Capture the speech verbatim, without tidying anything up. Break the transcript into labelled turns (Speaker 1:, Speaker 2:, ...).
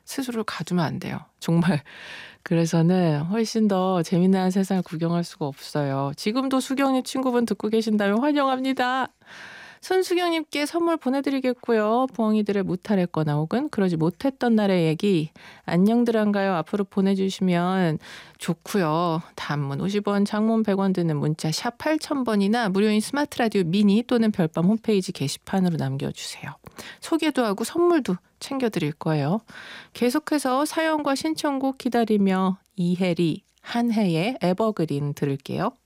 Speaker 1: 스스로를 가두면 안 돼요. 정말. 그래서는 훨씬 더 재미난 세상을 구경할 수가 없어요. 지금도 수경님 친구분 듣고 계신다면 환영합니다. 손수경님께 선물 보내드리겠고요. 부엉이들의 무탈했거나 혹은 그러지 못했던 날의 얘기 안녕들 한가요? 앞으로 보내주시면 좋고요. 단문 오십 원, 장문 백 원 드는 문자 샵 팔천 번이나 무료인 스마트 라디오 미니 또는 별밤 홈페이지 게시판으로 남겨주세요. 소개도 하고 선물도 챙겨드릴 거예요. 계속해서 사연과 신청곡 기다리며 이혜리, 한혜의 에버그린 들을게요.